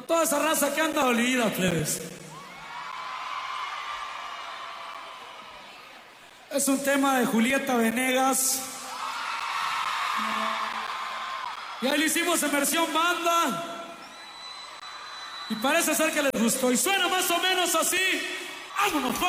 toda esa raza que anda dolida, plebes. Es un tema de Julieta Venegas. Y ahí lo hicimos en versión banda. Y parece ser que les gustó. Y suena más o menos así. ¡Vámonos!